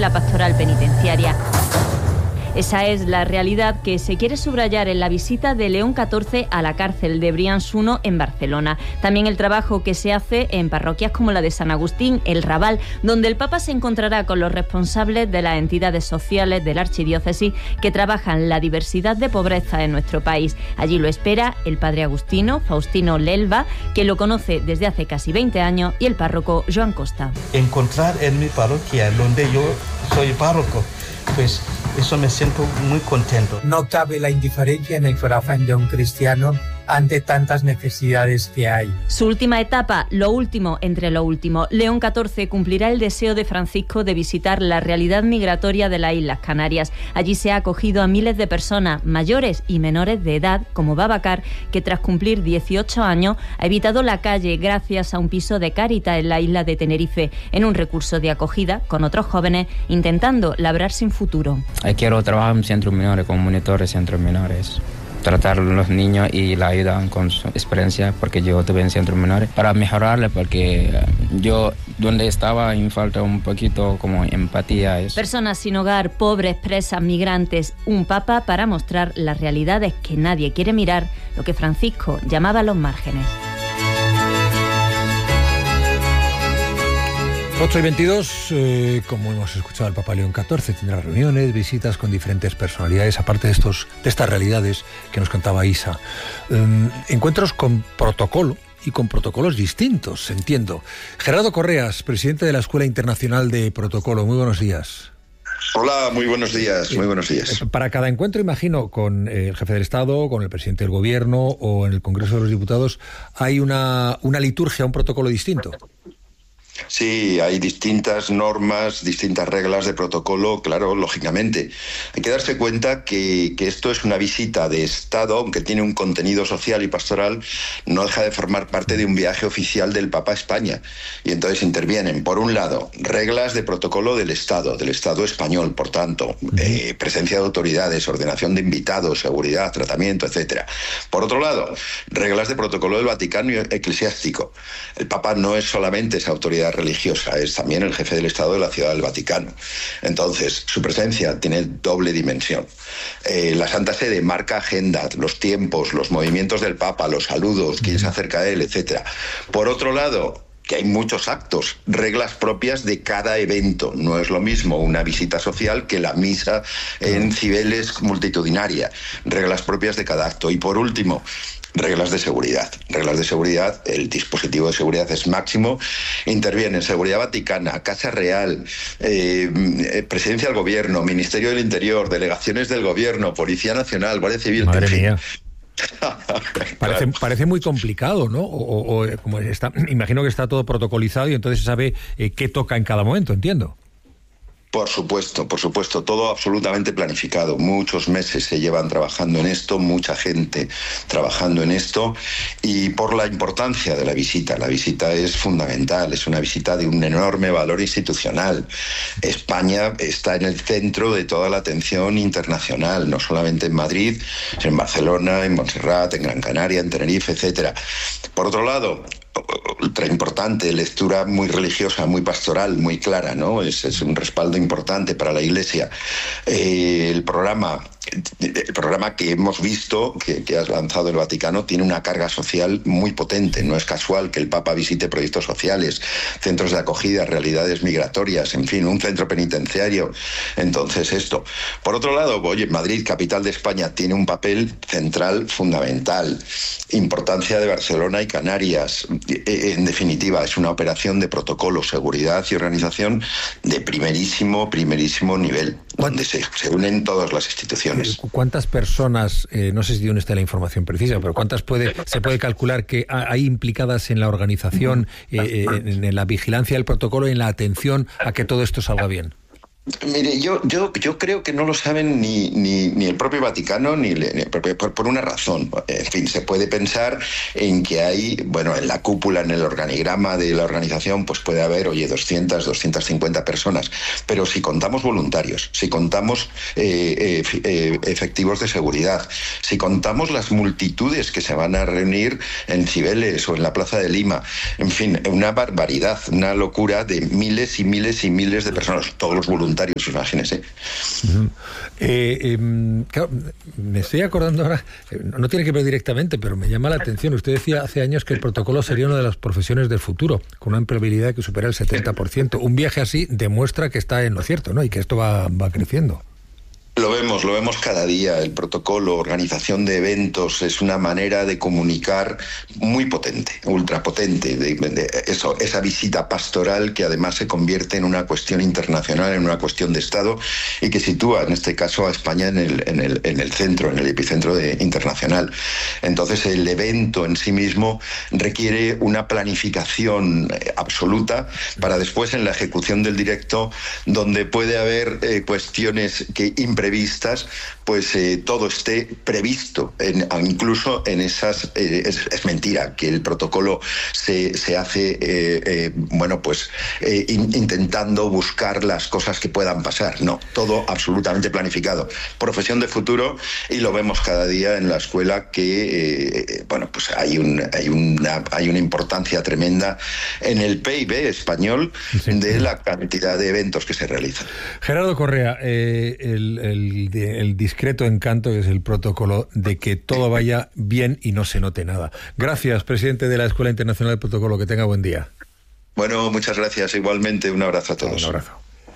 la pastoral penitenciaria. Esa es la realidad que se quiere subrayar en la visita de León XIV a la cárcel de Brians I en Barcelona. También el trabajo que se hace en parroquias como la de San Agustín, El Raval, donde el Papa se encontrará con los responsables de las entidades sociales de la archidiócesis que trabajan la diversidad de pobreza en nuestro país. Allí lo espera el padre agustino Faustino Lelva, que lo conoce desde hace casi 20 años, y el párroco Joan Costa. Encontrar en mi parroquia, donde yo soy párroco, pues eso me siento muy contento. No cabe la indiferencia en el corazón de un cristiano ante tantas necesidades que hay. Su última etapa, lo último entre lo último. León XIV cumplirá el deseo de Francisco de visitar la realidad migratoria de las Islas Canarias. Allí se ha acogido a miles de personas, mayores y menores de edad, como Babacar, que tras cumplir 18 años ha evitado la calle gracias a un piso de Cáritas en la isla de Tenerife, en un recurso de acogida con otros jóvenes intentando labrar sin futuro. Quiero trabajar en centros menores, como monitor de centros menores. Tratar a los niños y la ayudan con su experiencia, porque yo estuve en centros menores, para mejorarle, porque yo donde estaba me falta un poquito como empatía. Eso. Personas sin hogar, pobres, presas, migrantes, un papa para mostrar las realidades que nadie quiere mirar, lo que Francisco llamaba los márgenes. 8:22, como hemos escuchado, el Papa León XIV tendrá reuniones, visitas con diferentes personalidades, aparte de estas realidades que nos contaba Isa. Encuentros con protocolo y con protocolos distintos, entiendo. Gerardo Correas, presidente de la Escuela Internacional de Protocolo, muy buenos días. Hola, muy buenos días, muy buenos días. Para cada encuentro, imagino, con el jefe del Estado, con el presidente del Gobierno o en el Congreso de los Diputados, hay una liturgia, un protocolo distinto. Sí, hay distintas normas, distintas reglas de protocolo, claro, lógicamente. Hay que darse cuenta que esto es una visita de Estado, aunque tiene un contenido social y pastoral, no deja de formar parte de un viaje oficial del Papa a España. Y entonces intervienen, por un lado, reglas de protocolo del Estado español, por tanto, presencia de autoridades, ordenación de invitados, seguridad, tratamiento, etcétera. Por otro lado, reglas de protocolo del Vaticano eclesiástico. El Papa no es solamente esa autoridad religiosa, es también el jefe del Estado de la Ciudad del Vaticano. Entonces, su presencia tiene doble dimensión. La Santa Sede marca agenda, los tiempos, los movimientos del Papa, los saludos, quién se acerca a él, etcétera. Por otro lado, que hay muchos actos, reglas propias de cada evento. No es lo mismo una visita social que la misa en Cibeles multitudinaria. Reglas propias de cada acto. Y por último, reglas de seguridad. Reglas de seguridad, el dispositivo de seguridad es máximo. Intervienen Seguridad Vaticana, Casa Real, Presidencia del Gobierno, Ministerio del Interior, delegaciones del Gobierno, Policía Nacional, Guardia Civil. Madre mía. Claro. Parece muy complicado, ¿no? O como está, imagino que está todo protocolizado y entonces se sabe qué toca en cada momento, entiendo. Por supuesto, todo absolutamente planificado. Muchos meses se llevan trabajando en esto, mucha gente trabajando en esto, y por la importancia de la visita. La visita es fundamental, es una visita de un enorme valor institucional. España está en el centro de toda la atención internacional, no solamente en Madrid, sino en Barcelona, en Montserrat, en Gran Canaria, en Tenerife, etcétera. Por otro lado, ultra importante, lectura muy religiosa, muy pastoral, muy clara, ¿no? Es un respaldo importante para la Iglesia. El programa que hemos visto, que ha lanzado el Vaticano, tiene una carga social muy potente. No es casual que el Papa visite proyectos sociales, centros de acogida, realidades migratorias, en fin, un centro penitenciario. Entonces esto. Por otro lado, Madrid, capital de España, tiene un papel central fundamental. Importancia de Barcelona y Canarias. En definitiva, es una operación de protocolo, seguridad y organización de primerísimo nivel, donde se unen todas las instituciones. ¿Cuántas personas, no sé si dónde está la información precisa, pero cuántas se puede calcular que hay implicadas en la organización, en la vigilancia del protocolo y en la atención a que todo esto salga bien? Mire, yo creo que no lo saben ni el propio Vaticano por una razón. En fin, se puede pensar en que hay, en la cúpula, en el organigrama de la organización, pues puede haber, 200, 250 personas. Pero si contamos voluntarios, si contamos efectivos de seguridad, si contamos las multitudes que se van a reunir en Cibeles o en la Plaza de Lima, en fin, una barbaridad, una locura de miles y miles y miles de personas, todos los voluntarios voluntarios, imagínense. Claro, me estoy acordando ahora, no tiene que ver directamente, pero me llama la atención. Usted decía hace años que el protocolo sería una de las profesiones del futuro, con una empleabilidad que supera el 70%. Un viaje así demuestra que está en lo cierto, ¿no? Y que esto va creciendo. Lo vemos cada día. El protocolo, organización de eventos, es una manera de comunicar muy potente, ultrapotente, esa visita pastoral que además se convierte en una cuestión internacional, en una cuestión de Estado, y que sitúa, en este caso, a España en el centro, en el epicentro internacional. Entonces, el evento en sí mismo requiere una planificación absoluta para después, en la ejecución del directo, donde puede haber cuestiones que imprevistas, pues todo esté previsto, incluso en esas... es mentira que el protocolo se hace, intentando buscar las cosas que puedan pasar. No, todo absolutamente planificado. Profesión de futuro, y lo vemos cada día en la escuela que, pues hay una importancia tremenda en el PIB español de la cantidad de eventos que se realizan. Gerardo Correa, el discreto encanto que es el protocolo de que todo vaya bien y no se note nada. Gracias, presidente de la Escuela Internacional del Protocolo. Que tenga buen día. Bueno, muchas gracias. Igualmente, un abrazo a todos. Un abrazo.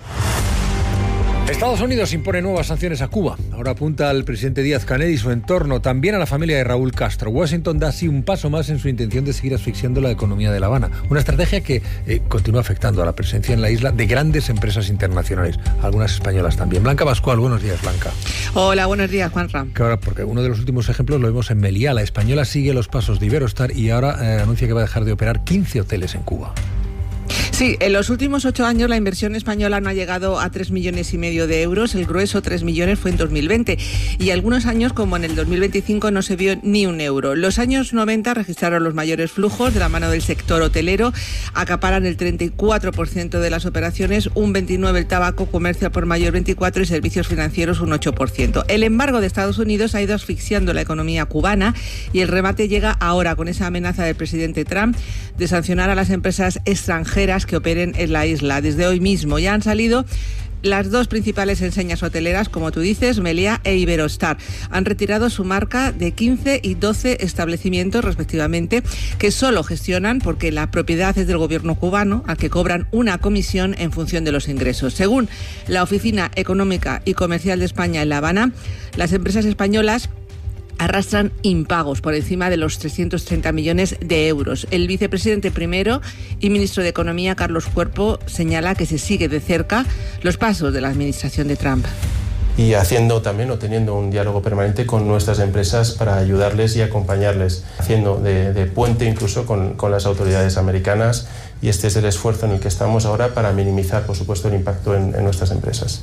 Estados Unidos impone nuevas sanciones a Cuba. Ahora apunta al presidente Díaz-Canel y su entorno, también a la familia de Raúl Castro. Washington da así un paso más en su intención de seguir asfixiando la economía de La Habana. Una estrategia que continúa afectando a la presencia en la isla de grandes empresas internacionales, algunas españolas también. Blanca Pascual, buenos días, Blanca. Hola, buenos días, Juanra. Claro, porque uno de los últimos ejemplos lo vemos en Meliá. La española sigue los pasos de Iberostar y ahora anuncia que va a dejar de operar 15 hoteles en Cuba. Sí, en los últimos 8 años la inversión española no ha llegado a 3,5 millones de euros, el grueso 3 millones fue en 2020 y algunos años como en el 2025 no se vio ni un euro. Los años 90 registraron los mayores flujos de la mano del sector hotelero, acaparan el 34% de las operaciones, un 29% el tabaco, comercio por mayor 24% y servicios financieros un 8%. El embargo de Estados Unidos ha ido asfixiando la economía cubana y el remate llega ahora con esa amenaza del presidente Trump de sancionar a las empresas extranjeras que operen en la isla. Desde hoy mismo ya han salido las dos principales enseñas hoteleras, como tú dices, Meliá e Iberostar. Han retirado su marca de 15 y 12 establecimientos, respectivamente, que solo gestionan porque la propiedad es del gobierno cubano, al que cobran una comisión en función de los ingresos. Según la Oficina Económica y Comercial de España en La Habana, las empresas españolas arrastran impagos por encima de los 330 millones de euros. El vicepresidente primero y ministro de Economía, Carlos Cuerpo, señala que se sigue de cerca los pasos de la administración de Trump. Y haciendo también o teniendo un diálogo permanente con nuestras empresas para ayudarles y acompañarles, haciendo de puente incluso con las autoridades americanas, y este es el esfuerzo en el que estamos ahora para minimizar, por supuesto, el impacto en nuestras empresas.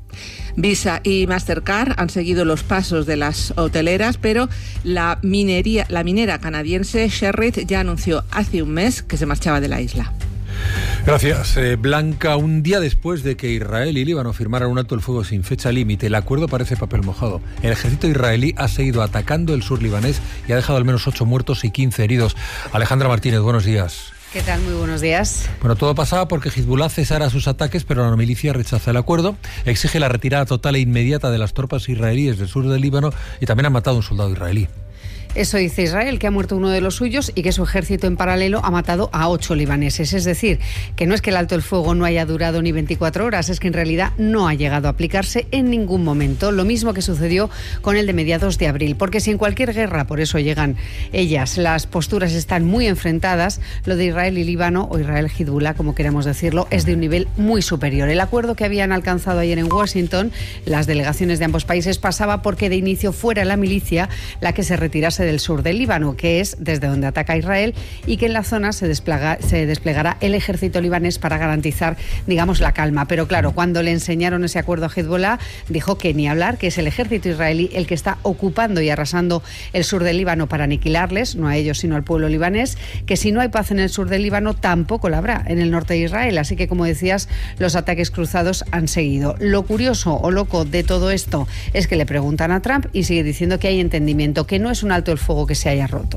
Visa y Mastercard han seguido los pasos de las hoteleras, pero la minera canadiense Sherritt ya anunció hace un mes que se marchaba de la isla. Gracias, Blanca. Un día después de que Israel y Líbano firmaran un alto el fuego sin fecha límite, el acuerdo parece papel mojado. El ejército israelí ha seguido atacando el sur libanés y ha dejado al menos 8 muertos y 15 heridos. Alejandra Martínez, buenos días. ¿Qué tal? Muy buenos días. Bueno, todo pasaba porque Hezbollah cesara sus ataques, pero la milicia rechaza el acuerdo, exige la retirada total e inmediata de las tropas israelíes del sur del Líbano y también han matado a un soldado israelí. Eso dice Israel, que ha muerto uno de los suyos y que su ejército en paralelo ha matado a 8 libaneses. Es decir, que no es que el alto el fuego no haya durado ni 24 horas, es que en realidad no ha llegado a aplicarse en ningún momento. Lo mismo que sucedió con el de mediados de abril. Porque si en cualquier guerra, por eso llegan ellas, las posturas están muy enfrentadas, lo de Israel y Líbano, o Israel-Hezbollah, como queremos decirlo, es de un nivel muy superior. El acuerdo que habían alcanzado ayer en Washington, las delegaciones de ambos países, pasaba porque de inicio fuera la milicia la que se retirase del sur del Líbano, que es desde donde ataca Israel, y que en la zona se desplegará el ejército libanés para garantizar, digamos, la calma. Pero claro, cuando le enseñaron ese acuerdo a Hezbollah, dijo que ni hablar, que es el ejército israelí el que está ocupando y arrasando el sur del Líbano para aniquilarles, no a ellos sino al pueblo libanés, que si no hay paz en el sur del Líbano tampoco la habrá en el norte de Israel. Así que, como decías, los ataques cruzados han seguido. Lo curioso o loco de todo esto es que le preguntan a Trump y sigue diciendo que hay entendimiento, que no es un alto el fuego que se haya roto.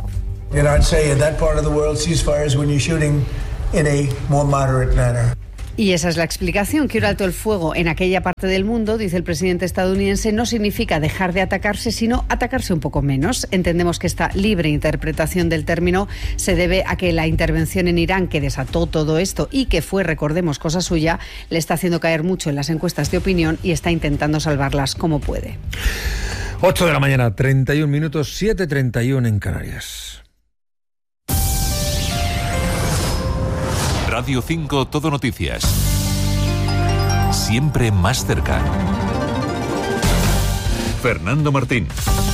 Y esa es la explicación, que un alto el fuego en aquella parte del mundo, dice el presidente estadounidense, no significa dejar de atacarse, sino atacarse un poco menos. Entendemos que esta libre interpretación del término se debe a que la intervención en Irán, que desató todo esto y que fue, recordemos, cosa suya, le está haciendo caer mucho en las encuestas de opinión y está intentando salvarlas como puede. 8 de la mañana, 31 minutos, 7:31 en Canarias. Radio 5 Todo Noticias. Siempre más cerca. Fernando Martín.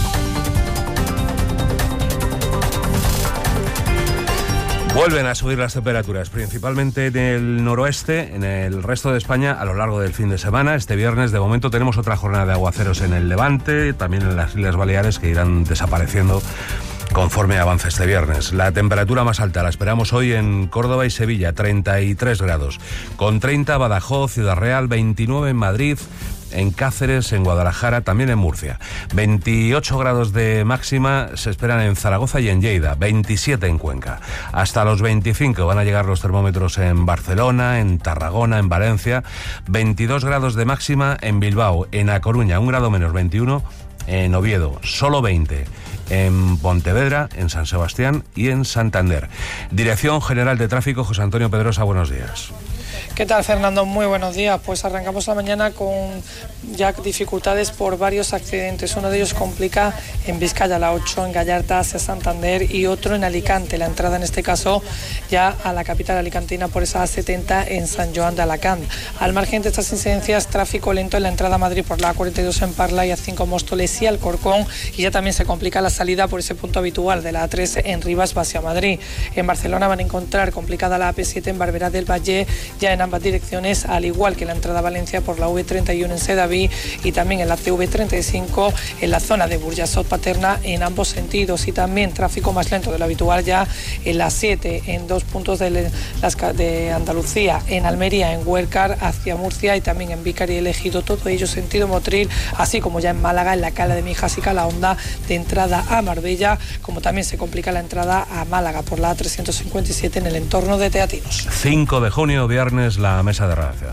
Vuelven a subir las temperaturas, principalmente en el noroeste, en el resto de España, a lo largo del fin de semana. Este viernes, de momento, tenemos otra jornada de aguaceros en el Levante, también en las Islas Baleares, que irán desapareciendo conforme avance este viernes. La temperatura más alta la esperamos hoy en Córdoba y Sevilla, 33 grados. Con 30 Badajoz, Ciudad Real, 29 en Madrid, en Cáceres, en Guadalajara, también en Murcia. 28 grados de máxima se esperan en Zaragoza y en Lleida, 27 en Cuenca. Hasta los 25 van a llegar los termómetros en Barcelona, en Tarragona, en Valencia. 22 grados de máxima en Bilbao, en A Coruña, 1 grado menos, 21 en Oviedo, solo 20 en Pontevedra, en San Sebastián y en Santander. Dirección General de Tráfico, José Antonio Pedrosa, buenos días. ¿Qué tal, Fernando? Muy buenos días. Pues arrancamos la mañana con ya dificultades por varios accidentes. Uno de ellos complica en Vizcaya, la 8 en Gallarta hacia Santander, y otro en Alicante, la entrada en este caso ya a la capital alicantina por esa A70 en San Joan de Alacant. Al margen de estas incidencias, tráfico lento en la entrada a Madrid por la A42 en Parla y A5 Móstoles y Alcorcón, y ya también se complica la salida por ese punto habitual de la A3 en Rivas hacia Madrid. En Barcelona van a encontrar complicada la AP7 en Barberá del Valle, ya en ambas direcciones, al igual que la entrada a Valencia por la V31 en Sedaví y también en la CV35 en la zona de Burjasot Paterna en ambos sentidos, y también tráfico más lento de lo habitual ya en la 7 en dos puntos de Andalucía, en Almería, en Huércar hacia Murcia y también en Vícar y El Ejido, todo ello sentido Motril, así como ya en Málaga en la Cala de Mijas y Calahonda de entrada a Marbella, como también se complica la entrada a Málaga por la A357 en el entorno de Teatinos. 5 de junio, viernes, la mesa de redacción.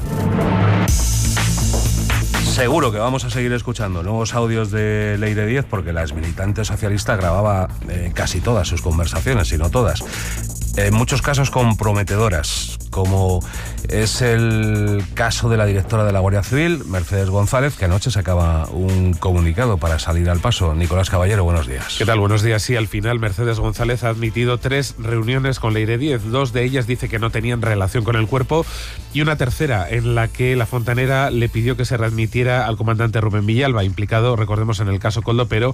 Seguro que vamos a seguir escuchando nuevos audios de Leire Díez, porque la exmilitante socialista grababa casi todas sus conversaciones, si no todas. En muchos casos comprometedoras, como es el caso de la directora de la Guardia Civil, Mercedes González, que anoche sacaba un comunicado para salir al paso. Nicolás Caballero, buenos días. ¿Qué tal? Buenos días. Sí, al final Mercedes González ha admitido 3 reuniones con Leire Díez. 2 de ellas dice que no tenían relación con el cuerpo, y una tercera en la que la fontanera le pidió que se readmitiera al comandante Rubén Villalba, implicado, recordemos, en el caso Koldo, pero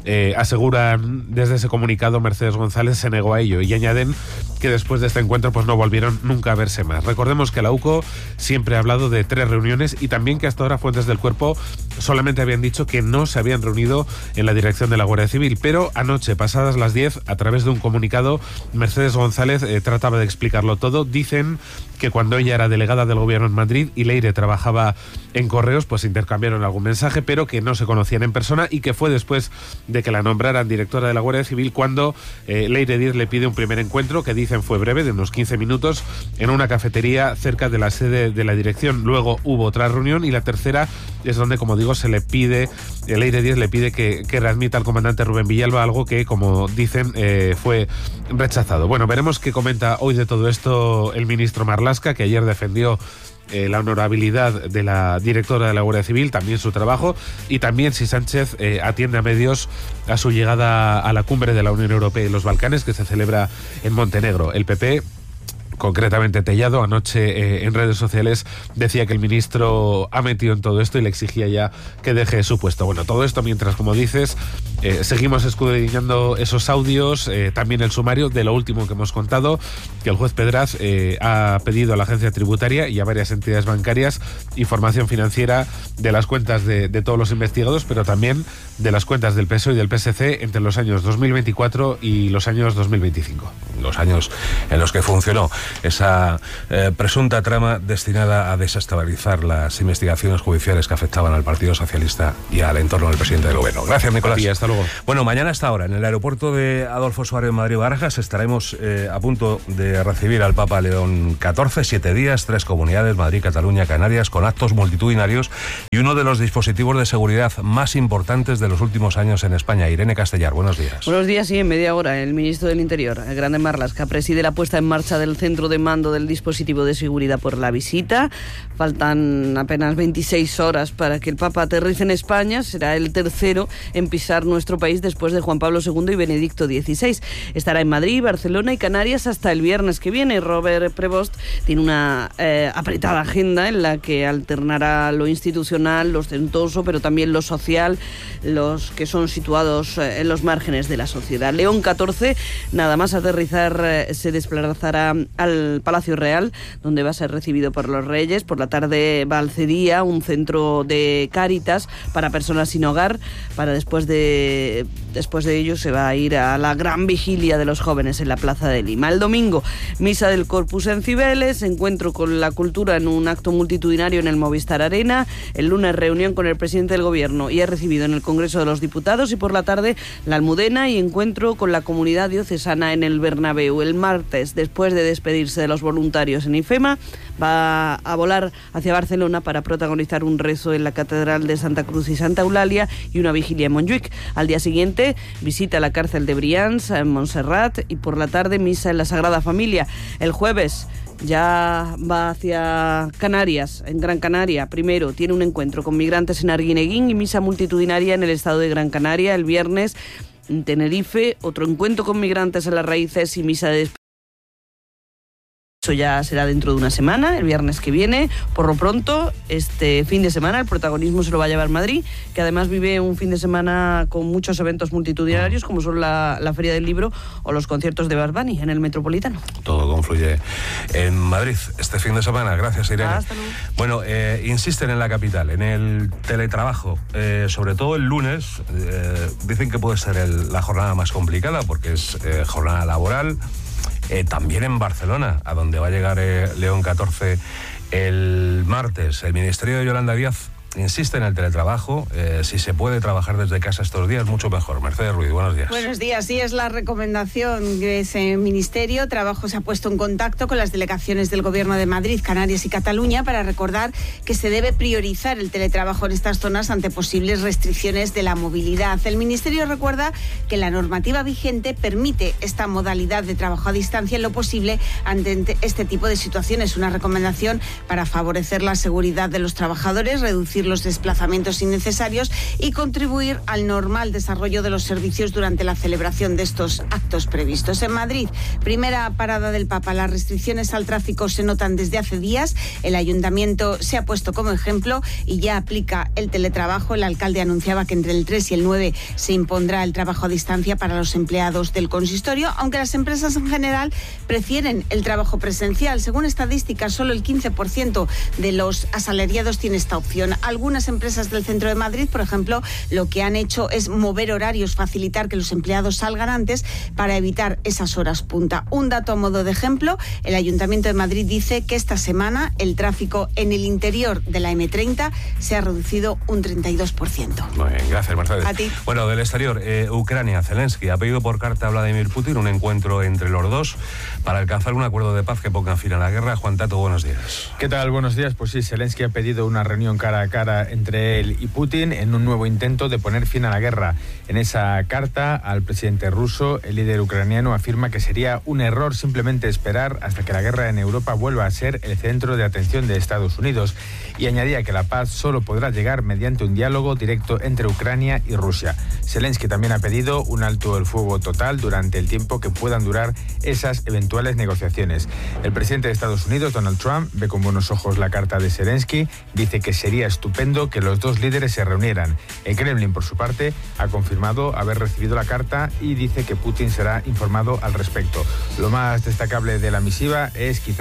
aseguran desde ese comunicado Mercedes González se negó a ello, y añaden que después de este encuentro pues no volvieron nunca a verse más. Recordemos que la UCO siempre ha hablado de 3 reuniones, y también que hasta ahora fuentes del cuerpo solamente habían dicho que no se habían reunido en la dirección de la Guardia Civil, pero anoche, pasadas las 10, a través de un comunicado, Mercedes González trataba de explicarlo todo. Dicen que cuando ella era delegada del gobierno en Madrid y Leire trabajaba en Correos, pues intercambiaron algún mensaje, pero que no se conocían en persona, y que fue después de que la nombraran directora de la Guardia Civil cuando Leire Díez le pide un primer encuentro, que dicen fue breve, de unos 15 minutos, en una cafetería cerca de la sede de la dirección. Luego hubo otra reunión, y la tercera es donde, como digo, se le pide, Leire Díez le pide que readmita al comandante Rubén Villalba, algo que, como dicen, fue rechazado. Bueno, veremos qué comenta hoy de todo esto el ministro Marlaska, que ayer defendió la honorabilidad de la directora de la Guardia Civil, también su trabajo, y también si Sánchez atiende a medios a su llegada a la cumbre de la Unión Europea y los Balcanes, que se celebra en Montenegro. El PP, concretamente Tellado, anoche en redes sociales decía que el ministro ha metido en todo esto y le exigía ya que deje su puesto. Bueno, todo esto mientras, como dices, seguimos escudriñando esos audios, también el sumario de lo último que hemos contado, que el juez Pedraz ha pedido a la agencia tributaria y a varias entidades bancarias información financiera de las cuentas de todos los investigados, pero también de las cuentas del PSOE y del PSC entre los años 2024 y los años 2025. Los años en los que funcionó. esa presunta trama destinada a desestabilizar las investigaciones judiciales que afectaban al Partido Socialista y al entorno del presidente del Gobierno. Gracias, Nicolás. Y hasta luego. Bueno, mañana a esta hora, en el aeropuerto de Adolfo Suárez en Madrid-Barajas, estaremos a punto de recibir al Papa León XIV, 7 días, 3 comunidades, Madrid, Cataluña, Canarias, con actos multitudinarios y uno de los dispositivos de seguridad más importantes de los últimos años en España. Irene Castellar, buenos días. Buenos días, sí, en media hora. El ministro del Interior, el Grande Marlaska, preside la puesta en marcha del centro de mando del dispositivo de seguridad por la visita. Faltan apenas 26 horas para que el Papa aterrice en España. Será el tercero en pisar nuestro país después de Juan Pablo II y Benedicto XVI. Estará en Madrid, Barcelona y Canarias hasta el viernes que viene. Robert Prevost tiene una apretada agenda en la que alternará lo institucional, lo ostentoso, pero también lo social, los que son situados en los márgenes de la sociedad. León XIV, nada más aterrizar, se desplazará al Palacio Real, donde va a ser recibido por los reyes. Por la tarde va al CEDIA, un centro de Cáritas para personas sin hogar, para después de ello se va a ir a la gran vigilia de los jóvenes en la Plaza de Lima. El domingo, misa del Corpus en Cibeles, encuentro con la cultura en un acto multitudinario en el Movistar Arena. El lunes, reunión con el presidente del Gobierno y es recibido en el Congreso de los Diputados, y por la tarde la Almudena y encuentro con la comunidad diocesana en el Bernabéu. El martes, después de despedirse de los voluntarios en IFEMA, va a volar hacia Barcelona para protagonizar un rezo en la Catedral de Santa Cruz y Santa Eulalia y una vigilia en Montjuic. Al día siguiente, visita la cárcel de Brians en Montserrat y por la tarde misa en la Sagrada Familia. El jueves ya va hacia Canarias, en Gran Canaria. Primero tiene un encuentro con migrantes en Arguineguín y misa multitudinaria en el estado de Gran Canaria. El viernes en Tenerife, otro encuentro con migrantes en Las Raíces y misa de Eso ya será dentro de una semana, el viernes que viene. Por lo pronto, este fin de semana el protagonismo se lo va a llevar Madrid, que además vive un fin de semana con muchos eventos multitudinarios, como son la Feria del Libro o los conciertos de Bad Bunny en el Metropolitano. Todo confluye en Madrid este fin de semana. Gracias, Irene. Hasta luego. Bueno, insisten en la capital, en el teletrabajo. Sobre todo el lunes, dicen que puede ser la jornada más complicada porque es jornada laboral. También en Barcelona, a donde va a llegar León XIV el martes. El Ministerio de Yolanda Díaz insiste en el teletrabajo. Si se puede trabajar desde casa estos días, mucho mejor. Mercedes Ruiz, buenos días. Buenos días, sí, es la recomendación de ese ministerio. Trabajo se ha puesto en contacto con las delegaciones del Gobierno de Madrid, Canarias y Cataluña para recordar que se debe priorizar el teletrabajo en estas zonas ante posibles restricciones de la movilidad. El ministerio recuerda que la normativa vigente permite esta modalidad de trabajo a distancia en lo posible ante este tipo de situaciones. Una recomendación para favorecer la seguridad de los trabajadores, reducir los desplazamientos innecesarios y contribuir al normal desarrollo de los servicios durante la celebración de estos actos previstos. En Madrid, primera parada del Papa. Las restricciones al tráfico se notan desde hace días. El ayuntamiento se ha puesto como ejemplo y ya aplica el teletrabajo. El alcalde anunciaba que entre el 3 y el 9 se impondrá el trabajo a distancia para los empleados del consistorio, aunque las empresas en general prefieren el trabajo presencial. Según estadísticas, solo el 15% de los asalariados tiene esta opción. Algunas empresas del centro de Madrid, por ejemplo, lo que han hecho es mover horarios, facilitar que los empleados salgan antes para evitar esas horas punta. Un dato a modo de ejemplo, el Ayuntamiento de Madrid dice que esta semana el tráfico en el interior de la M30 se ha reducido un 32%. Muy bien, gracias, Mercedes. A ti. Bueno, del exterior, Ucrania, Zelensky ha pedido por carta a Vladimir Putin un encuentro entre los dos para alcanzar un acuerdo de paz que ponga fin a la guerra. Juan Tato, buenos días. ¿Qué tal? Buenos días. Pues sí, Zelensky ha pedido una reunión cara a cara entre él y Putin en un nuevo intento de poner fin a la guerra. En esa carta al presidente ruso, el líder ucraniano afirma que sería un error simplemente esperar hasta que la guerra en Europa vuelva a ser el centro de atención de Estados Unidos, y añadía que la paz solo podrá llegar mediante un diálogo directo entre Ucrania y Rusia. Zelensky también ha pedido un alto el fuego total durante el tiempo que puedan durar esas eventuales negociaciones. El presidente de Estados Unidos, Donald Trump, ve con buenos ojos la carta de Zelensky, dice que sería estupendo que los dos líderes se reunieran. El Kremlin, por su parte, ha confirmado haber recibido la carta y dice que Putin será informado al respecto. Lo más destacable de la misiva es quizás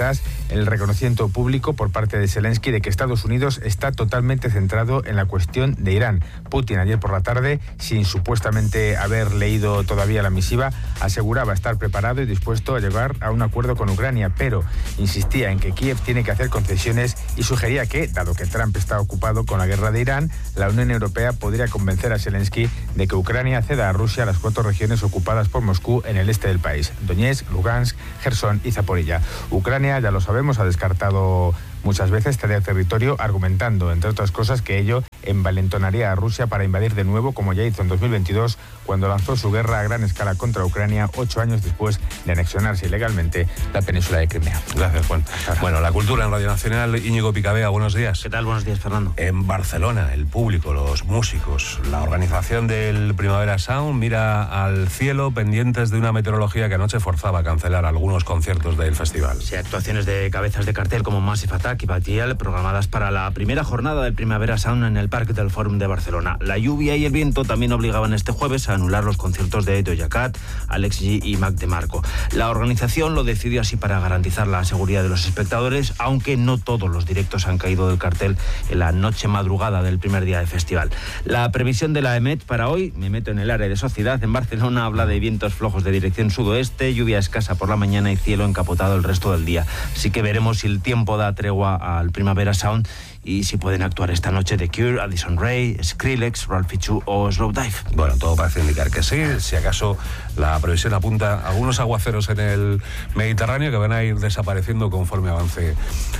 el reconocimiento público por parte de Zelensky de que Estados Unidos está totalmente centrado en la cuestión de Irán. Putin ayer por la tarde, sin supuestamente haber leído todavía la misiva, aseguraba estar preparado y dispuesto a llegar a un acuerdo con Ucrania, pero insistía en que Kiev tiene que hacer concesiones y sugería que, dado que Trump está ocupado con la guerra de Irán, la Unión Europea podría convencer a Zelensky de que Ucrania ceda a Rusia las 4 regiones ocupadas por Moscú en el este del país: Donetsk, Lugansk, Gerson y Zaporilla. Ucrania, ya lo sabemos, ha descartado muchas veces ceder territorio, argumentando, entre otras cosas, que ello envalentonaría a Rusia para invadir de nuevo, como ya hizo en 2022, cuando lanzó su guerra a gran escala contra Ucrania 8 años después de anexionarse ilegalmente la península de Crimea. Gracias, Juan. Bueno, la cultura en Radio Nacional. Íñigo Picabea, buenos días. ¿Qué tal? Buenos días, Fernando. En Barcelona, el público, los músicos, la organización del Primavera Sound mira al cielo pendientes de una meteorología que anoche forzaba a cancelar algunos conciertos del festival. Sí, actuaciones de cabezas de cartel como Massive Attack y Batial programadas para la primera jornada del Primavera Sound en el Parque del Fòrum de Barcelona. La lluvia y el viento también obligaban este jueves a anular los conciertos de Doja Cat, Alex G y Mac DeMarco. La organización lo decidió así para garantizar la seguridad de los espectadores, aunque no todos los directos han caído del cartel en la noche madrugada del primer día del festival. La previsión de la EMET para hoy, me meto en el área de sociedad, en Barcelona habla de vientos flojos de dirección sudoeste, lluvia escasa por la mañana y cielo encapotado el resto del día. Así que veremos si el tiempo da tregua al Primavera Sound y si pueden actuar esta noche The Cure, Addison Rae, Skrillex, Ralphie Chu o Slowdive. Bueno, todo parece indicar que sí. Si acaso la previsión apunta a algunos aguaceros en el Mediterráneo que van a ir desapareciendo conforme avance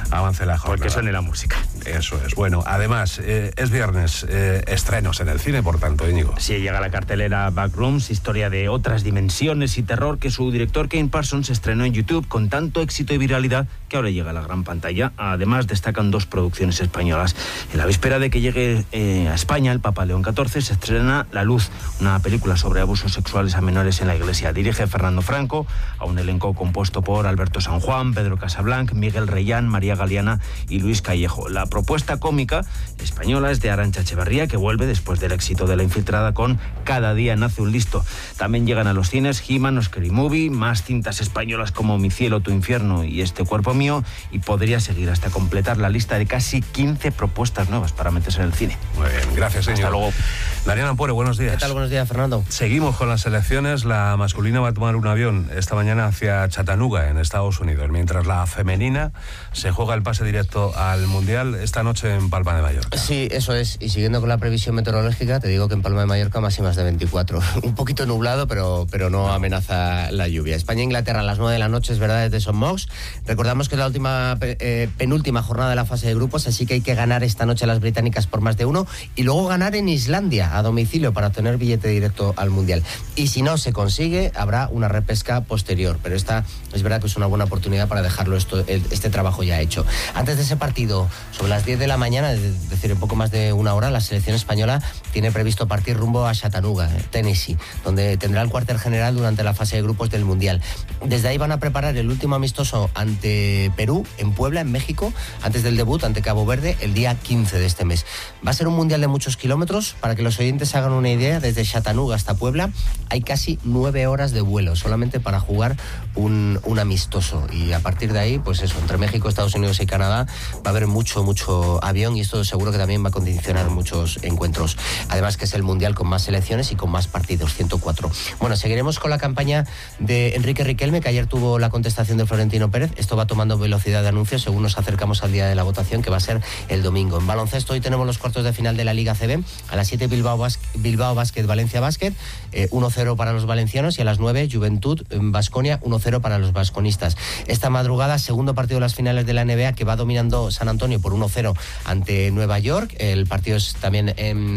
la jornada. Porque suene la música. Eso es. Bueno, además, es viernes, estrenos en el cine, por tanto, Íñigo. Sí, llega la cartelera Backrooms, historia de otras dimensiones y terror que su director Kane Parsons estrenó en YouTube con tanto éxito y viralidad que ahora llega a la gran pantalla. Además, destacan 2 producciones españolas. En la víspera de que llegue a España el Papa León XIV, se estrena La Luz, una película sobre abusos sexuales a menores en la Iglesia. Dirige Fernando Franco, a un elenco compuesto por Alberto San Juan, Pedro Casablanc, Miguel Reyán, María Galeana y Luis Callejo. La propuesta cómica española es de Arantxa Echeverría, que vuelve después del éxito de La Infiltrada con Cada día nace un listo. También llegan a los cines He-Man, Scary Movie, más cintas españolas como Mi cielo, tu infierno y Este cuerpo mío, y podría seguir hasta completar la lista de casi 15 propuestas nuevas para meterse en el cine. Muy bien, gracias, señor. Hasta luego. Daniel Ampuero, buenos días. ¿Qué tal? Buenos días, Fernando. Seguimos con las selecciones. La masculina va a tomar un avión esta mañana hacia Chattanooga, en Estados Unidos, mientras la femenina se juega el pase directo al Mundial esta noche en Palma de Mallorca. Sí, eso es. Y siguiendo con la previsión meteorológica, te digo que en Palma de Mallorca máximas de 24. Un poquito nublado, pero no amenaza la lluvia. España-Inglaterra a las 9 de la noche, es verdad, desde St. Mox. Recordamos que es la última penúltima jornada de la fase de grupos, así que hay que ganar esta noche a las británicas por más de 1 y luego ganar en Islandia a domicilio para obtener billete directo al Mundial. Y si no se consigue, habrá una repesca posterior, pero esta es verdad que es una buena oportunidad para dejarlo este trabajo ya hecho. Antes de ese partido, sobre las 10 de la mañana, es decir, en poco más de 1 hora, la selección española tiene previsto partir rumbo a Chattanooga, Tennessee, donde tendrá el cuartel general durante la fase de grupos del Mundial. Desde ahí van a preparar el último amistoso ante Perú, en Puebla, en México, antes del debut ante Cabo Verde, el día 15 de este mes. Va a ser un Mundial de muchos kilómetros. Para que los oyentes hagan una idea, desde Chattanooga hasta Puebla hay casi 9 horas de vuelo, solamente para jugar un amistoso. Y a partir de ahí, pues eso, entre México, Estados Unidos y Canadá va a haber mucho avión, y esto seguro que también va a condicionar muchos encuentros. Además que es el Mundial con más selecciones y con más partidos, 104. Bueno, seguiremos con la campaña de Enrique Riquelme, que ayer tuvo la contestación de Florentino Pérez. Esto va tomando velocidad de anuncios según nos acercamos al día de la votación, que va a ser el domingo. En baloncesto hoy tenemos los cuartos de final de la Liga CB. A las 7 Bilbao Basket, Valencia Basket, 1-0 para los valencianos, y a las 9 Juventud Baskonia, 1-0 para los vasconistas. Esta madrugada, segundo partido de las finales de la NBA, que va dominando San Antonio por 1-0 ante Nueva York. El partido es también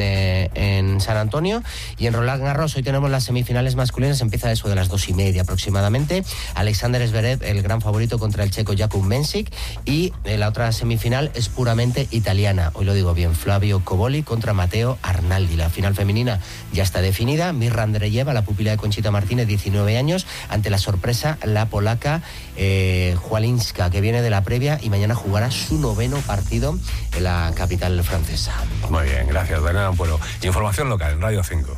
en San Antonio. Y en Roland Garros hoy tenemos las semifinales masculinas, empieza eso de las 2:30 aproximadamente. Alexander Zverev, el gran favorito, contra el checo Jakub Mensik, y la otra semifinal es puramente italiana. Hoy lo digo bien, Flavio Coboli contra Matteo Arnaldi. La final femenina ya está definida. Mirra Andreyeva, la pupila de Conchita Martínez, 19 años, ante la sorpresa, la polaca Jualinska, que viene de la previa y mañana jugará su 9º partido en la capital francesa. Muy bien, gracias, Daniel Ampuero. Información local en Radio 5.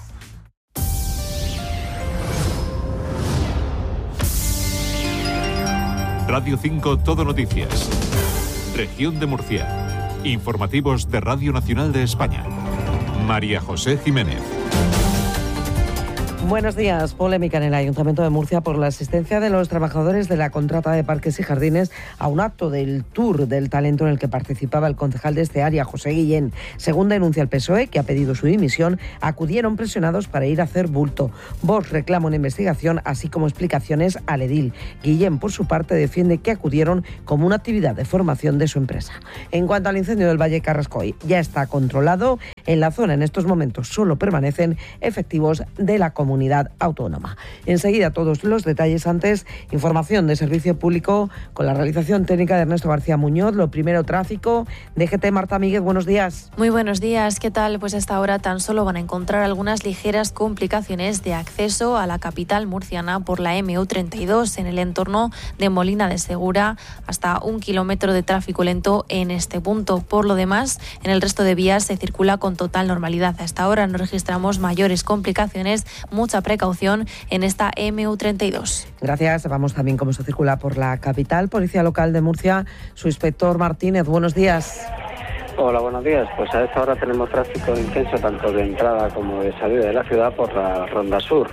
Radio 5 Todo Noticias. Región de Murcia. Informativos de Radio Nacional de España. María José Jiménez. Buenos días. Polémica en el Ayuntamiento de Murcia por la asistencia de los trabajadores de la contrata de Parques y Jardines a un acto del Tour del Talento en el que participaba el concejal de este área, José Guillén. Según denuncia el PSOE, que ha pedido su dimisión, acudieron presionados para ir a hacer bulto. Vox reclama una investigación, así como explicaciones al edil. Guillén, por su parte, defiende que acudieron como una actividad de formación de su empresa. En cuanto al incendio del Valle Carrascoy, ya está controlado. En la zona en estos momentos solo permanecen efectivos de la comunidad autónoma. Enseguida todos los detalles. Antes, información de servicio público con la realización técnica de Ernesto García Muñoz. Lo primero, tráfico. DGT, Marta Míguez, buenos días. Muy buenos días, ¿qué tal? Pues hasta ahora tan solo van a encontrar algunas ligeras complicaciones de acceso a la capital murciana por la MU32 en el entorno de Molina de Segura, hasta 1 kilómetro de tráfico lento en este punto. Por lo demás, en el resto de vías se circula con total normalidad. Hasta ahora no registramos mayores complicaciones. Mucha precaución en esta MU32. Gracias. Vamos también cómo se circula por la capital. Policía Local de Murcia, su inspector Martínez. Buenos días. Hola, buenos días. Pues a esta hora tenemos tráfico intenso tanto de entrada como de salida de la ciudad por la Ronda Sur.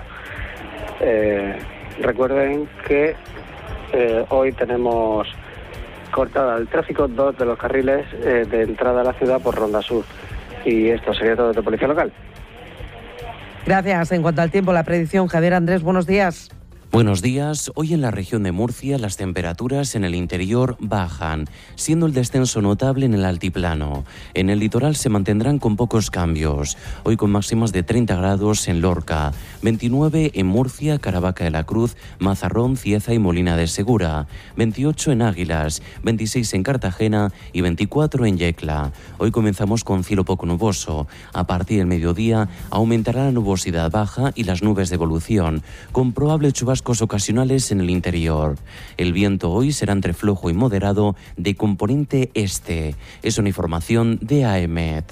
Recuerden que hoy tenemos cortada el tráfico 2 de los carriles de entrada a la ciudad por Ronda Sur. Y esto sería todo de Policía Local. Gracias. En cuanto al tiempo, la predicción, Javier Andrés, buenos días. Buenos días. Hoy en la región de Murcia las temperaturas en el interior bajan, siendo el descenso notable en el altiplano. En el litoral se mantendrán con pocos cambios. Hoy con máximas de 30 grados en Lorca, 29 en Murcia, Caravaca de la Cruz, Mazarrón, Cieza y Molina de Segura, 28 en Águilas, 26 en Cartagena y 24 en Yecla. Hoy comenzamos con cielo poco nuboso. A partir del mediodía aumentará la nubosidad baja y las nubes de evolución, con probable chubasco ocasionales en el interior. El viento hoy será entre flojo y moderado de componente este. Es una información de AEMET.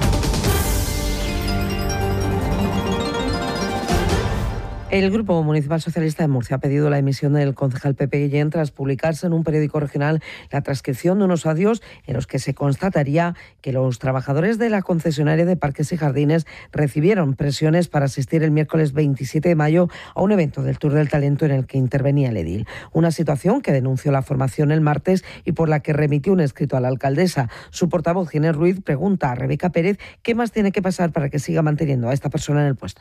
El Grupo Municipal Socialista de Murcia ha pedido la dimisión del concejal Pepe Guillén tras publicarse en un periódico regional la transcripción de unos audios en los que se constataría que los trabajadores de la concesionaria de Parques y Jardines recibieron presiones para asistir el miércoles 27 de mayo a un evento del Tour del Talento en el que intervenía el edil. Una situación que denunció la formación el martes y por la que remitió un escrito a la alcaldesa. Su portavoz, Ginés Ruiz, pregunta a Rebeca Pérez qué más tiene que pasar para que siga manteniendo a esta persona en el puesto.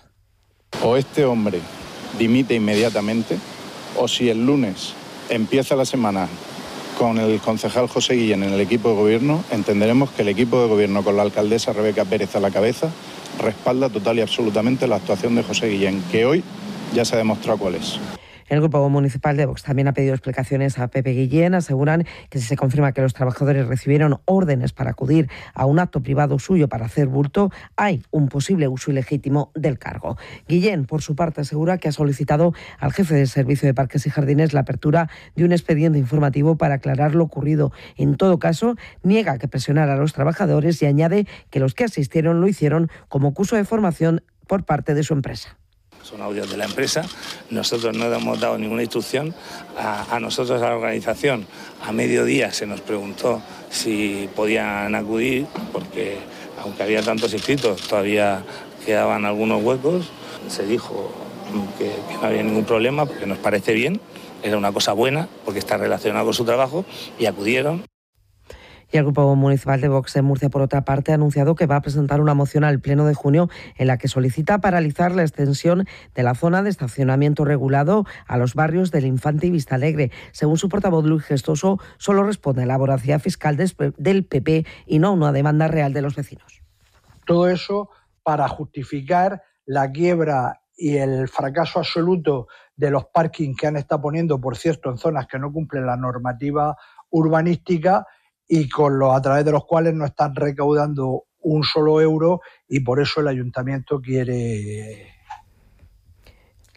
O este hombre dimite inmediatamente, o si el lunes empieza la semana con el concejal José Guillén en el equipo de gobierno, entenderemos que el equipo de gobierno con la alcaldesa Rebeca Pérez a la cabeza respalda total y absolutamente la actuación de José Guillén, que hoy ya se ha demostrado cuál es. El Grupo Municipal de Vox también ha pedido explicaciones a Pepe Guillén. Aseguran que si se confirma que los trabajadores recibieron órdenes para acudir a un acto privado suyo para hacer bulto, hay un posible uso ilegítimo del cargo. Guillén, por su parte, asegura que ha solicitado al jefe del Servicio de Parques y Jardines la apertura de un expediente informativo para aclarar lo ocurrido. En todo caso, niega que presionara a los trabajadores y añade que los que asistieron lo hicieron como curso de formación por parte de su empresa. Son audios de la empresa, nosotros no hemos dado ninguna instrucción a nosotros, a la organización. A mediodía se nos preguntó si podían acudir, porque aunque había tantos inscritos, todavía quedaban algunos huecos. Se dijo que no había ningún problema, porque nos parece bien, era una cosa buena, porque está relacionado con su trabajo, y acudieron. Y el Grupo Municipal de Vox en Murcia, por otra parte, ha anunciado que va a presentar una moción al Pleno de junio en la que solicita paralizar la extensión de la zona de estacionamiento regulado a los barrios del Infante y Vistalegre. Según su portavoz, Luis Gestoso, solo responde a la voracidad fiscal del PP y no a una demanda real de los vecinos. Todo eso para justificar la quiebra y el fracaso absoluto de los parkings que han estado poniendo, por cierto, en zonas que no cumplen la normativa urbanística y a través de los cuales no están recaudando un solo euro, y por eso el ayuntamiento quiere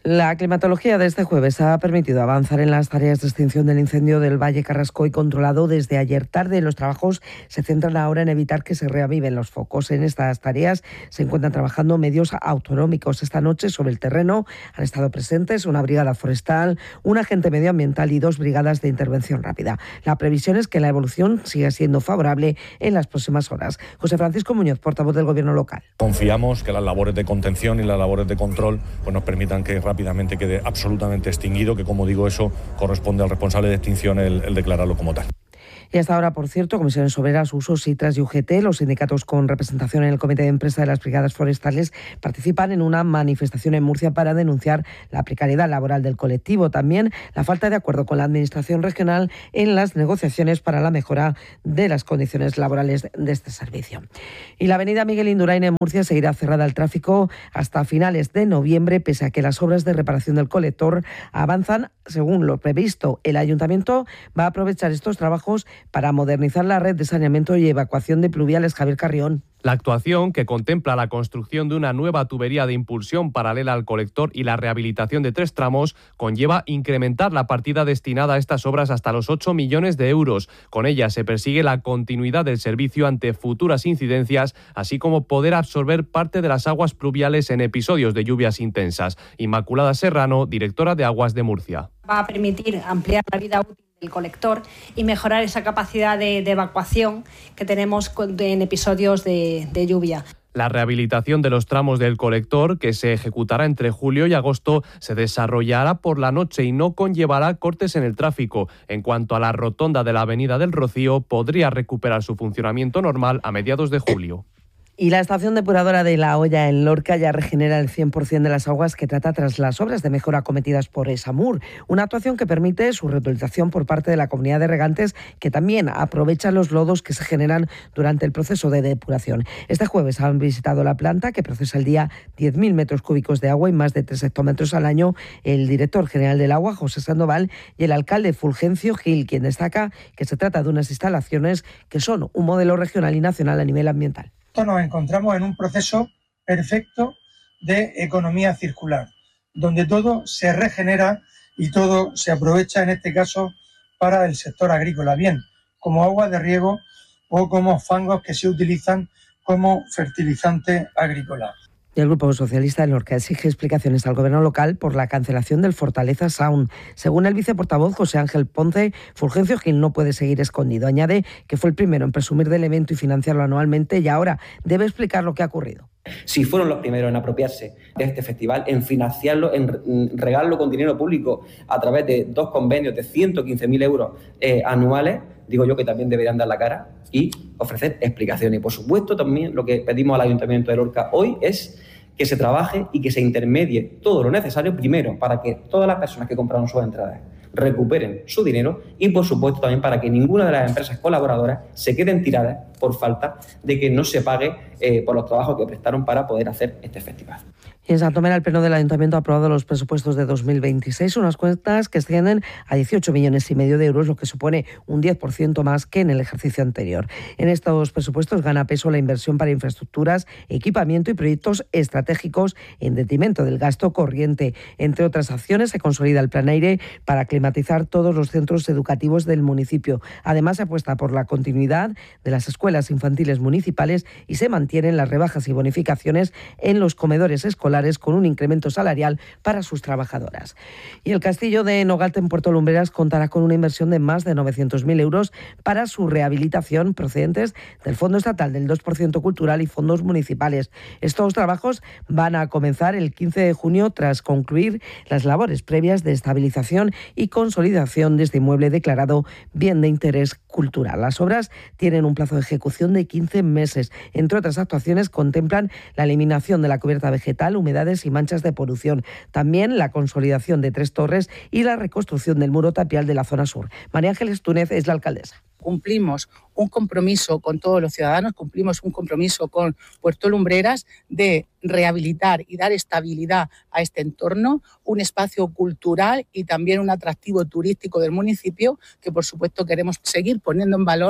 La climatología de este jueves ha permitido avanzar en las tareas de extinción del incendio del Valle Carrascoy controlado desde ayer tarde. Los trabajos se centran ahora en evitar que se reaviven los focos. En estas tareas se encuentran trabajando medios autonómicos. Esta noche sobre el terreno han estado presentes una brigada forestal, un agente medioambiental y 2 brigadas de intervención rápida. La previsión es que la evolución siga siendo favorable en las próximas horas. José Francisco Muñoz, portavoz del Gobierno local. Confiamos que las labores de contención y las labores de control pues nos permitan que rápidamente quede absolutamente extinguido, que como digo, eso corresponde al responsable de extinción el declararlo como tal. Y hasta ahora, por cierto, Comisiones Obreras, Usos, Sitras y UGT, los sindicatos con representación en el Comité de Empresa de las Brigadas Forestales, participan en una manifestación en Murcia para denunciar la precariedad laboral del colectivo. También la falta de acuerdo con la Administración regional en las negociaciones para la mejora de las condiciones laborales de este servicio. Y la avenida Miguel Indurain en Murcia seguirá cerrada al tráfico hasta finales de noviembre, pese a que las obras de reparación del colector avanzan según lo previsto. El Ayuntamiento va a aprovechar estos trabajos para modernizar la red de saneamiento y evacuación de pluviales. Javier Carrión. La actuación, que contempla la construcción de una nueva tubería de impulsión paralela al colector y la rehabilitación de 3 tramos, conlleva incrementar la partida destinada a estas obras hasta los 8 millones de euros. Con ella se persigue la continuidad del servicio ante futuras incidencias, así como poder absorber parte de las aguas pluviales en episodios de lluvias intensas. Inmaculada Serrano, directora de Aguas de Murcia. Va a permitir ampliar la vida útil del colector y mejorar esa capacidad de evacuación que tenemos en episodios de lluvia. La rehabilitación de los tramos del colector, que se ejecutará entre julio y agosto, se desarrollará por la noche y no conllevará cortes en el tráfico. En cuanto a la rotonda de la Avenida del Rocío, podría recuperar su funcionamiento normal a mediados de julio. Y la estación depuradora de La Hoya en Lorca ya regenera el 100% de las aguas que trata tras las obras de mejora cometidas por Esamur. Una actuación que permite su reutilización por parte de la comunidad de regantes, que también aprovecha los lodos que se generan durante el proceso de depuración. Este jueves han visitado la planta, que procesa al día 10.000 metros cúbicos de agua y más de 3 hectómetros al año, el director general del agua, José Sandoval, y el alcalde Fulgencio Gil, quien destaca que se trata de unas instalaciones que son un modelo regional y nacional a nivel ambiental. Nos encontramos en un proceso perfecto de economía circular, donde todo se regenera y todo se aprovecha, en este caso, para el sector agrícola, bien como agua de riego o como fangos que se utilizan como fertilizante agrícola. Y el Grupo Socialista de Lorca exige explicaciones al Gobierno local por la cancelación del Fortaleza Sound. Según el viceportavoz José Ángel Ponce, Fulgencio Gil no puede seguir escondido. Añade que fue el primero en presumir del evento y financiarlo anualmente y ahora debe explicar lo que ha ocurrido. Si fueron los primeros en apropiarse de este festival, en financiarlo, en regalarlo con dinero público a través de 2 convenios de 115.000 euros anuales, digo yo que también deberían dar la cara y ofrecer explicaciones. Y por supuesto también lo que pedimos al Ayuntamiento de Lorca hoy es que se trabaje y que se intermedie todo lo necesario, primero, para que todas las personas que compraron sus entradas recuperen su dinero y, por supuesto, también para que ninguna de las empresas colaboradoras se queden tiradas por falta de que no se pague por los trabajos que prestaron para poder hacer este festival. Y en Santomera, el Pleno del Ayuntamiento ha aprobado los presupuestos de 2026, unas cuentas que ascienden a 18,5 millones de euros, lo que supone un 10% más que en el ejercicio anterior. En estos presupuestos gana peso la inversión para infraestructuras, equipamiento y proyectos estratégicos en detrimento del gasto corriente. Entre otras acciones, se consolida el Plan Aire para climatizar todos los centros educativos del municipio. Además, se apuesta por la continuidad de las escuelas infantiles municipales y se mantienen las rebajas y bonificaciones en los comedores escolares, con un incremento salarial para sus trabajadoras. Y el castillo de Nogalte en Puerto Lumbreras contará con una inversión de más de 900.000 euros para su rehabilitación, procedentes del Fondo Estatal del 2% Cultural y fondos municipales. Estos trabajos van a comenzar el 15 de junio tras concluir las labores previas de estabilización y consolidación de este inmueble declarado bien de interés cultural. Las obras tienen un plazo de ejecución de 15 meses. Entre otras actuaciones, contemplan la eliminación de la cubierta vegetal, humedades y manchas de polución. También la consolidación de 3 torres y la reconstrucción del muro tapial de la zona sur. María Ángeles Túnez es la alcaldesa. Cumplimos un compromiso con todos los ciudadanos, cumplimos un compromiso con Puerto Lumbreras de rehabilitar y dar estabilidad a este entorno, un espacio cultural y también un atractivo turístico del municipio que, por supuesto, queremos seguir poniendo en valor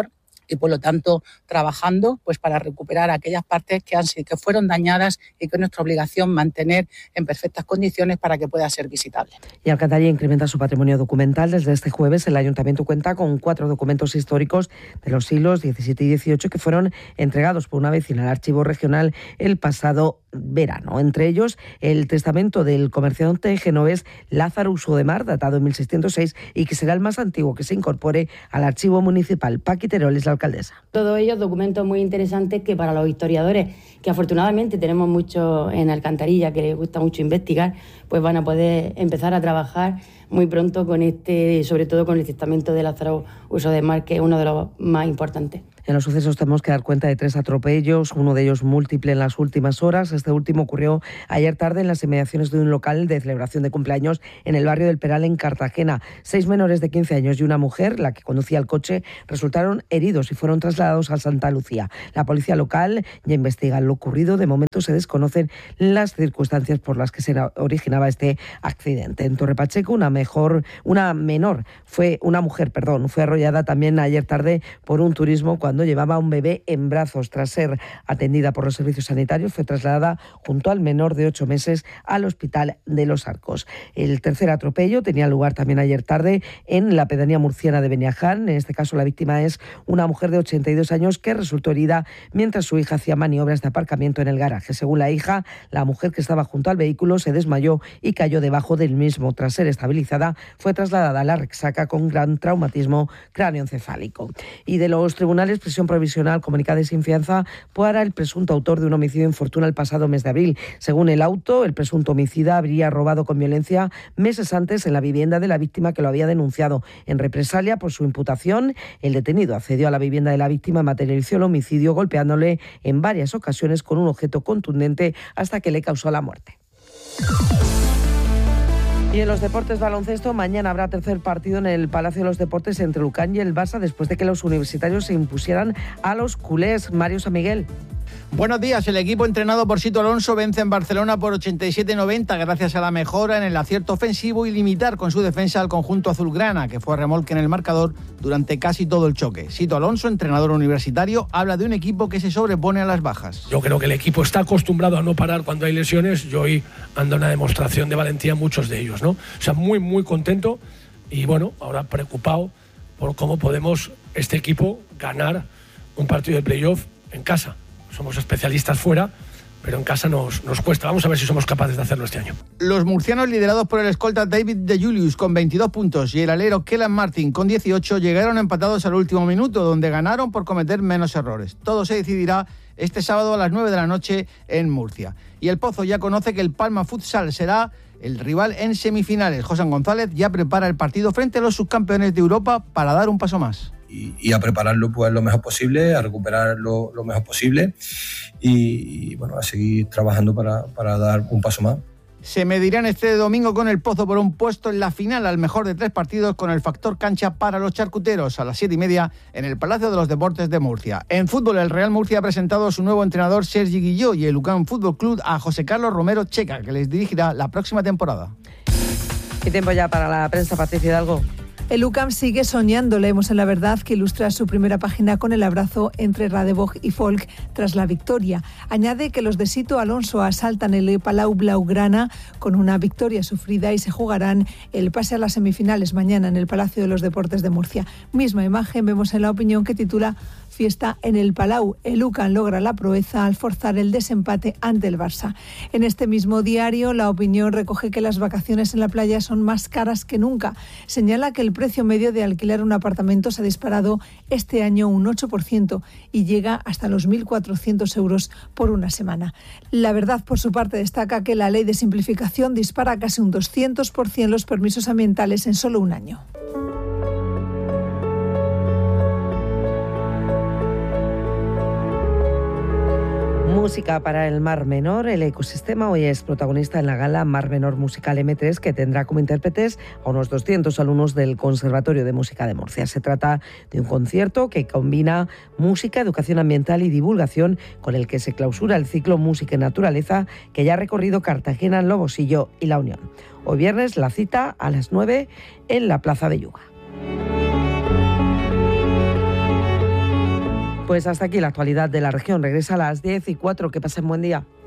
y por lo tanto trabajando pues para recuperar aquellas partes que fueron dañadas y que es nuestra obligación mantener en perfectas condiciones para que pueda ser visitable. Y Alcantarilla incrementa su patrimonio documental. Desde este jueves el Ayuntamiento cuenta con 4 documentos históricos de los siglos XVII y XVIII que fueron entregados por una vecina al Archivo Regional el pasado verano. Entre ellos, el testamento del comerciante genovés Lázaro Uso de Mar, datado en 1606, y que será el más antiguo que se incorpore al archivo municipal. Paqui Terol es la alcaldesa. Todos ellos documentos muy interesantes que para los historiadores, que afortunadamente tenemos mucho en Alcantarilla, que les gusta mucho investigar, pues van a poder empezar a trabajar muy pronto con sobre todo con el testamento de Lázaro Uso de Mar, que es uno de los más importantes. En los sucesos tenemos que dar cuenta de 3 atropellos, uno de ellos múltiple en las últimas horas. Este último ocurrió ayer tarde en las inmediaciones de un local de celebración de cumpleaños en el barrio del Peral, en Cartagena. 6 menores de 15 años y una mujer, la que conducía el coche, resultaron heridos y fueron trasladados a Santa Lucía. La policía local ya investiga lo ocurrido. De momento se desconocen las circunstancias por las que se originaba este accidente. En Torre Pacheco, una mujer fue arrollada también ayer tarde por un turismo cuando llevaba a un bebé en brazos. Tras ser atendida por los servicios sanitarios, fue trasladada junto al menor de 8 meses al Hospital de los Arcos. El tercer atropello tenía lugar también ayer tarde en la pedanía murciana de Beniaján. En este caso, la víctima es una mujer de 82 años que resultó herida mientras su hija hacía maniobras de aparcamiento en el garaje. Según la hija, la mujer que estaba junto al vehículo se desmayó y cayó debajo del mismo. Tras ser estabilizada, fue trasladada a la Rexaca con gran traumatismo cráneoencefálico. Y de los tribunales, prisión provisional comunicada y sin fianza para el presunto autor de un homicidio en Fortuna el pasado mes de abril. Según el auto, el presunto homicida habría robado con violencia meses antes en la vivienda de la víctima que lo había denunciado. En represalia por su imputación, el detenido accedió a la vivienda de la víctima y materializó el homicidio golpeándole en varias ocasiones con un objeto contundente hasta que le causó la muerte. Y en los deportes baloncesto, mañana habrá tercer partido en el Palacio de los Deportes entre Lucán y el Barça después de que los universitarios se impusieran a los culés. Mario San Miguel. Buenos días. El equipo entrenado por Sito Alonso vence en Barcelona por 87-90 gracias a la mejora en el acierto ofensivo y limitar con su defensa al conjunto azulgrana, que fue remolque en el marcador durante casi todo el choque. Sito Alonso, entrenador universitario, habla de un equipo que se sobrepone a las bajas. Yo creo que el equipo está acostumbrado a no parar cuando hay lesiones y hoy han dado una demostración de valentía muchos de ellos, ¿no? O sea, muy, muy contento y bueno, ahora preocupado por cómo podemos este equipo ganar un partido de playoff en casa. Somos especialistas fuera, pero en casa nos cuesta. Vamos a ver si somos capaces de hacerlo este año. Los murcianos, liderados por el escolta David de Julius con 22 puntos y el alero Kellan Martin con 18, llegaron empatados al último minuto, donde ganaron por cometer menos errores. Todo se decidirá este sábado a las 9 de la noche en Murcia. Y el Pozo ya conoce que el Palma Futsal será el rival en semifinales. José González ya prepara el partido frente a los subcampeones de Europa para dar un paso más. Y a prepararlo pues lo mejor posible, a recuperarlo lo mejor posible y bueno, a seguir trabajando para dar un paso más. Se medirán este domingo con el Pozo por un puesto en la final al mejor de 3 partidos con el factor cancha para los charcuteros a las 7:30 en el Palacio de los Deportes de Murcia. En fútbol, el Real Murcia ha presentado a su nuevo entrenador Sergi Guilló y el Lucán Fútbol Club a José Carlos Romero Checa, que les dirigirá la próxima temporada. Y tiempo ya para la prensa, Patricia Hidalgo. El UCAM sigue soñando, leemos en La Verdad, que ilustra su primera página con el abrazo entre Radebog y Folk tras la victoria. Añade que los de Sito Alonso asaltan el Palau Blaugrana con una victoria sufrida y se jugarán el pase a las semifinales mañana en el Palacio de los Deportes de Murcia. Misma imagen vemos en La Opinión que titula Fiesta en el Palau. El UCAM logra la proeza al forzar el desempate ante el Barça. En este mismo diario, La Opinión recoge que las vacaciones en la playa son más caras que nunca. Señala que el precio medio de alquilar un apartamento se ha disparado este año un 8% y llega hasta los 1.400 euros por una semana. La Verdad, por su parte, destaca que la ley de simplificación dispara casi un 200% los permisos ambientales en solo un año. Música para el Mar Menor. El ecosistema hoy es protagonista en la gala Mar Menor Musical M3, que tendrá como intérpretes a unos 200 alumnos del Conservatorio de Música de Murcia. Se trata de un concierto que combina música, educación ambiental y divulgación, con el que se clausura el ciclo Música y Naturaleza, que ya ha recorrido Cartagena, Lobosillo y La Unión. Hoy viernes la cita a las 9 en la Plaza de Yuga. Pues hasta aquí la actualidad de la región. Regresa a las 10:04. Que pasen buen día.